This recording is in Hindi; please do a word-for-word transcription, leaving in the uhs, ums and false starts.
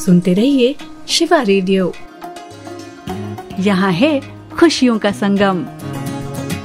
सुनते रहिए शिवा रेडियो। यहाँ है खुशियों का संगम।